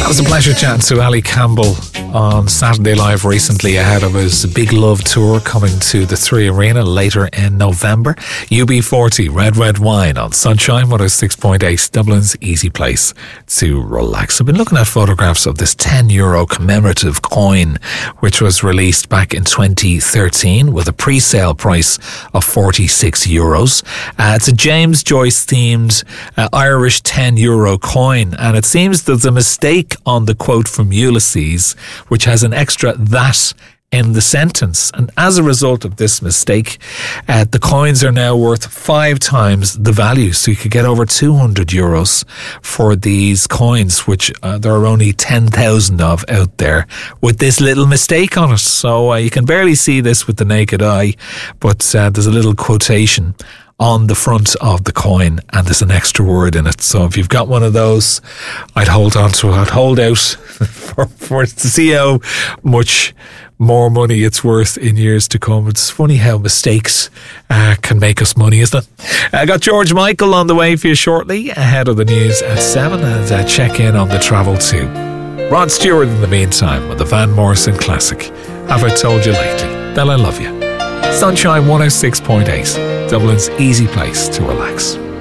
It was a pleasure chatting to Ali Campbell on Saturday Live recently ahead of his Big Love Tour coming to the 3 Arena later in November. UB40, Red Wine on Sunshine 106.8, Dublin's easy place to relax. I've been looking at photographs of this €10 commemorative coin which was released back in 2013 with a pre-sale price of €46. It's a James Joyce themed Irish €10 coin, and it seems there's a mistake on the quote from Ulysses, which has an extra that in the sentence. And as a result of this mistake, the coins are now worth 5 times the value. So you could get over €200 for these coins, which there are only 10,000 of out there with this little mistake on it. So you can barely see this with the naked eye, but there's a little quotation on the front of the coin, and there's an extra word in it. So if you've got one of those, I'd hold on to it. I'd hold out for to see how much more money it's worth in years to come. It's funny how mistakes can make us money, isn't it? I got George Michael on the way for you shortly, ahead of the news at 7, and check in on the travel too. Rod Stewart in the meantime with the Van Morrison classic, Have I Told You Lately That I Love You? Sunshine 106.8, Dublin's easy place to relax.